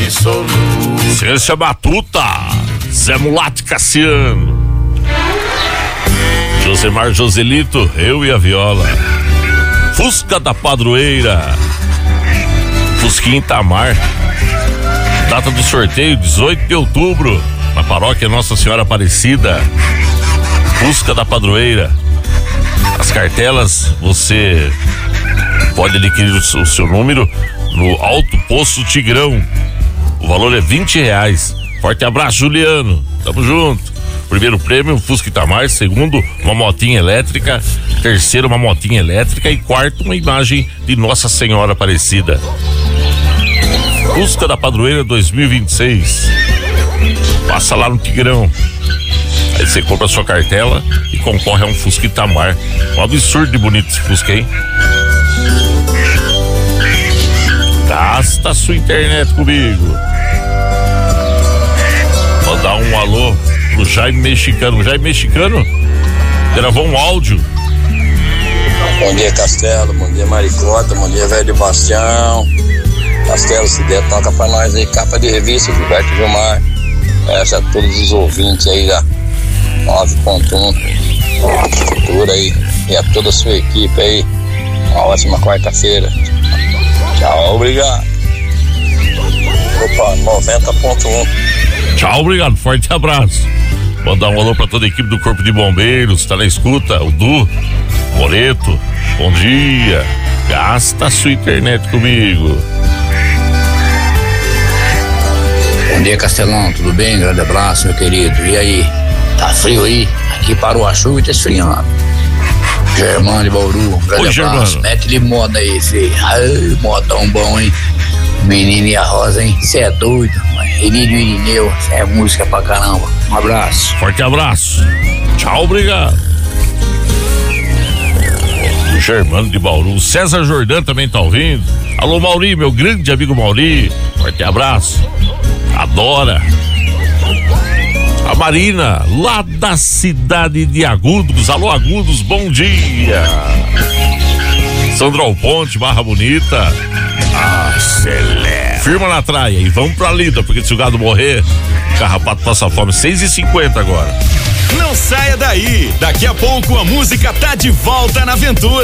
absoluta. Ciência Batuta, Zé Mulato Cassiano, Josemar Joselito, eu e a viola. Fusca da Padroeira, Fusquinha Itamar. Data do sorteio, 18 de outubro, na paróquia Nossa Senhora Aparecida. Fusca da Padroeira. As cartelas, você pode adquirir o seu número no Alto Posto Tigrão. O valor é R$20. Forte abraço, Juliano. Tamo junto. Primeiro prêmio, Fusca Itamar. Segundo, uma motinha elétrica. Terceiro, uma motinha elétrica. E quarto, uma imagem de Nossa Senhora Aparecida. Fusca da Padroeira 2026. Passa lá no Tigrão. Aí você compra a sua cartela e concorre a um Fusca Itamar. Um absurdo de bonito esse Fusca, hein? Gasta a sua internet comigo. Vou dar um alô pro Jaime Mexicano. Jaime Mexicano gravou um áudio. Bom dia, Castelo. Bom dia, Maricota. Bom dia, Velho Bastião. Castelo, se der, toca pra nós aí, capa de revista, Gilberto Gilmar. Essa a todos os ouvintes aí da 9.1 Cultura aí. E a toda a sua equipe aí. Uma ótima quarta-feira. Tchau, obrigado. Opa, 90.1. Tchau, obrigado, forte abraço. Mandar um alô pra toda a equipe do Corpo de Bombeiros, tá na escuta, o Du, Moreto, bom dia. Gasta a sua internet comigo. Bom dia, Castelão, tudo bem? Grande abraço, meu querido. E aí, tá frio aí? Aqui parou a chuva e tá esfriando. Germano de Bauru, grande abraço. Mete-lhe moda aí, filho. Ai, modão bom, hein? Menino e a Rosa, hein? Cê é doido, mano. Inídio e Irineu, é música pra caramba. Um abraço. Forte abraço. Tchau, obrigado. O Germano de Bauru. O César Jordan também tá ouvindo. Alô, Mauri, meu grande amigo Mauri. Forte abraço. Adora. A Marina, lá da cidade de Agudos. Alô, Agudos, bom dia. Sandro Alponte, Barra Bonita. Acelera. Firma na traia e vamos pra lida, porque se o gado morrer, carrapato passa fome. 6h50 agora. Não saia daí. Daqui a pouco a música tá de volta na aventura.